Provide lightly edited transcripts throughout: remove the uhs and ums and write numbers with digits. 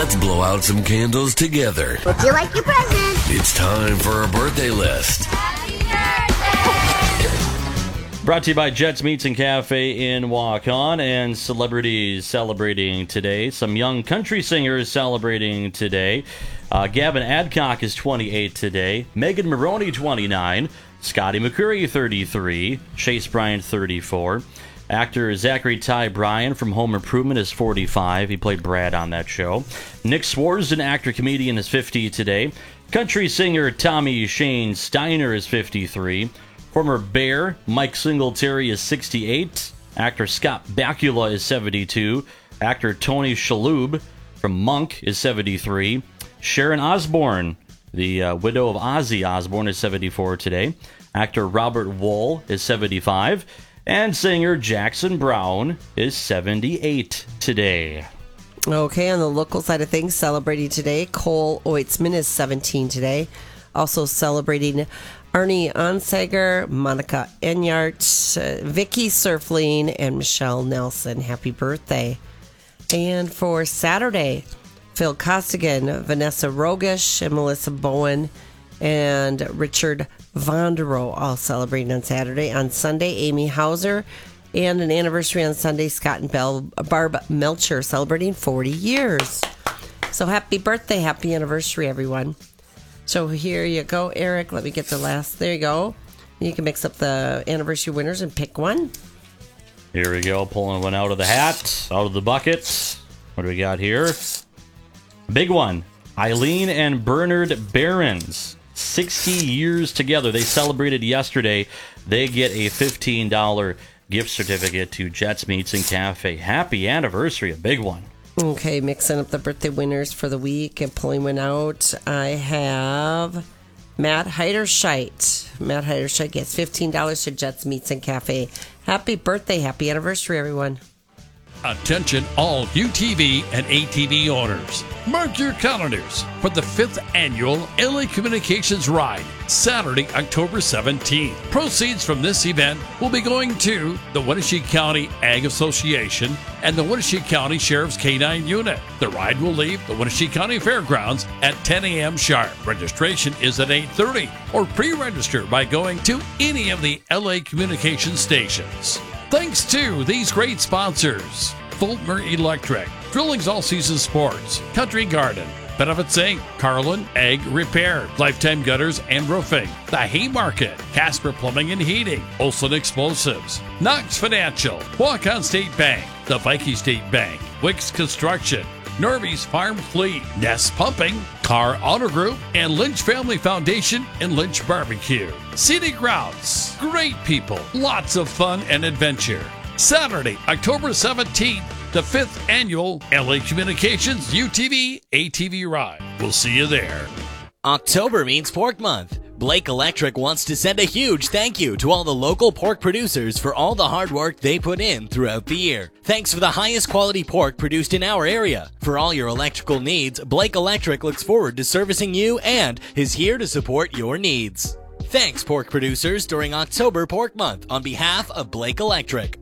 Let's blow out some candles together. Would you like your present? It's time for a birthday list. Happy birthday! Brought to you by Jets Meats and Cafe in Waukon, and celebrities celebrating today. Some young country singers celebrating today. Gavin Adcock is 28 today. Megan Maroney, 29. Scotty McCreery, 33. Chase Bryant, 34. Actor Zachary Ty Bryan from Home Improvement is 45. He played Brad on that show. Nick Swartzen, actor-comedian, is 50 today. Country singer Tommy Shane Steiner is 53. Former Bear Mike Singletary is 68. Actor Scott Bakula is 72. Actor Tony Shalhoub from Monk is 73. Sharon Osbourne, the widow of Ozzy Osbourne, is 74 today. Actor Robert Wool is 75. And singer Jackson Brown is 78 today. Okay, on the local side of things, celebrating today, Cole Oitzman is 17 today. Also celebrating Arnie Onsager, Monica Enyart, Vicky Surfline, and Michelle Nelson. Happy birthday. And for Saturday, Phil Costigan, Vanessa Rogish, and Melissa Bowen, and Richard Vondero all celebrating on Saturday. On Sunday, Amy Hauser, and an anniversary on Sunday, Scott and Barb Melcher celebrating 40 years. So happy birthday, happy anniversary, everyone. So here you go, Eric. Let me get the last. There you go. You can mix up the anniversary winners and pick one. Here we go, pulling one out of the hat, out of the bucket. What do we got here? Big one. Eileen and Bernard Behrens. 60 years together. They celebrated yesterday. They get a $15 gift certificate to Jets Meats and Cafe. Happy anniversary, a big one. Okay, mixing up the birthday winners for the week and pulling one out. I have Matt Heiderscheit. Matt Heiderscheit gets $15 to Jets Meats and Cafe. Happy birthday, happy anniversary, everyone. Attention all UTV and ATV owners. Mark your calendars for the 5th annual LA Communications Ride, Saturday, October 17th. Proceeds from this event will be going to the Wenatchee County Ag Association and the Wenatchee County Sheriff's K-9 Unit. The ride will leave the Wenatchee County Fairgrounds at 10 a.m. sharp. Registration is at 8:30 or pre-register by going to any of the LA Communications stations. Thanks to these great sponsors: Fulmer Electric, Drillings All Season Sports, Country Garden, Benefits Inc., Carlin Ag Repair, Lifetime Gutters and Roofing, The Haymarket, Casper Plumbing and Heating, Olson Explosives, Knox Financial, Waukon State Bank, the Viking State Bank, Wicks Construction, Norby's Farm Fleet, Nest Pumping, Carr Auto Group, and Lynch Family Foundation and Lynch Barbecue. Scenic Routes, great people, lots of fun and adventure. Saturday, October 17th, the 5th annual LA Communications UTV ATV Ride. We'll see you there. October means Pork Month. Blake Electric wants to send a huge thank you to all the local pork producers for all the hard work they put in throughout the year. Thanks for the highest quality pork produced in our area. For all your electrical needs, Blake Electric looks forward to servicing you and is here to support your needs. Thanks, pork producers, during October Pork Month on behalf of Blake Electric.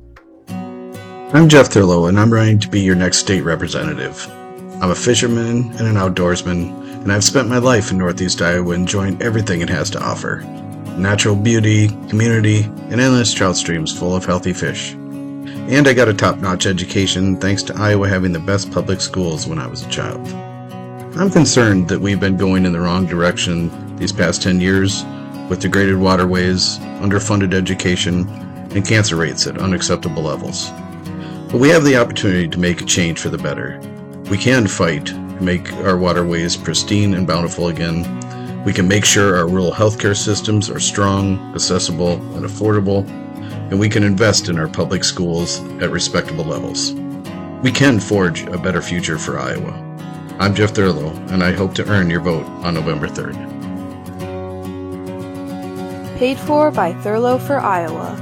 I'm Jeff Thurlow, and I'm running to be your next state representative. I'm a fisherman and an outdoorsman, and I've spent my life in Northeast Iowa enjoying everything it has to offer. Natural beauty, community, and endless trout streams full of healthy fish. And I got a top-notch education thanks to Iowa having the best public schools when I was a child. I'm concerned that we've been going in the wrong direction these past 10 years with degraded waterways, underfunded education, and cancer rates at unacceptable levels. But we have the opportunity to make a change for the better. We can fight to make our waterways pristine and bountiful again. We can make sure our rural healthcare systems are strong, accessible, and affordable, and we can invest in our public schools at respectable levels. We can forge a better future for Iowa. I'm Jeff Thurlow, and I hope to earn your vote on November 3rd. Paid for by Thurlow for Iowa.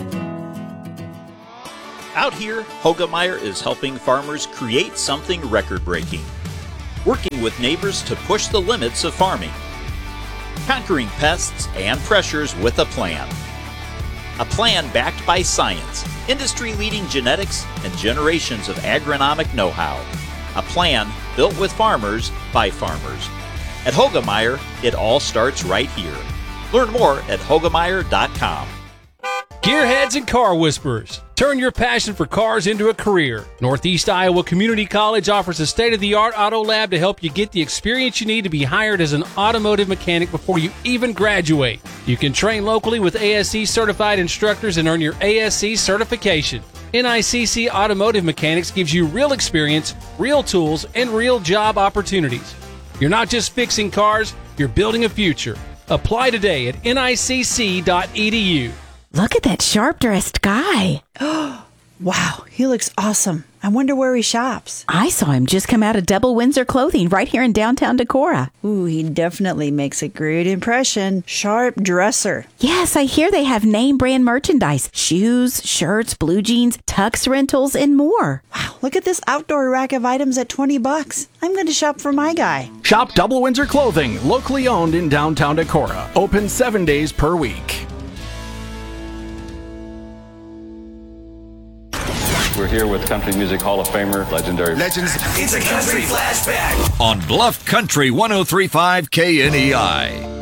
Out here, Hogemeyer is helping farmers create something record-breaking, working with neighbors to push the limits of farming, conquering pests and pressures with a plan. A plan backed by science, industry-leading genetics, and generations of agronomic know-how. A plan built with farmers by farmers. At Hogemeyer, it all starts right here. Learn more at Hogemeyer.com. Gearheads and car whisperers. Turn your passion for cars into a career. Northeast Iowa Community College offers a state-of-the-art auto lab to help you get the experience you need to be hired as an automotive mechanic before you even graduate. You can train locally with ASE certified instructors and earn your ASE certification. NICC Automotive Mechanics gives you real experience, real tools, and real job opportunities. You're not just fixing cars, you're building a future. Apply today at nicc.edu. Look at that sharp-dressed guy. Wow, he looks awesome. I wonder where he shops. I saw him just come out of Double Windsor Clothing right here in downtown Decorah. Ooh, he definitely makes a great impression. Sharp dresser. Yes, I hear they have name brand merchandise. Shoes, shirts, blue jeans, tux rentals, and more. Wow, look at this outdoor rack of items at $20. I'm going to shop for my guy. Shop Double Windsor Clothing, locally owned in downtown Decorah. Open 7 days per week. We're here with Country Music Hall of Famer, legendary Legends. It's a country flashback on Bluff Country 103.5 KNEI.